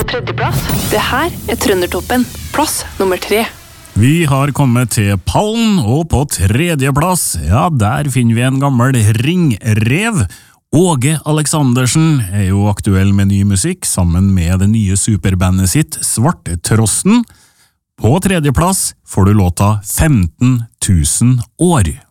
tredjeplass. Det her Trøndertoppen, plass nummer 3. Vi har kommet til pallen, og på tredjeplass, ja, der finner vi en gammel ringrev. Åge Aleksandersen jo aktuell med ny musikk, sammen med det nye superbandet sitt, Svartetrosten. På tredjeplass får du låta 15 000 år.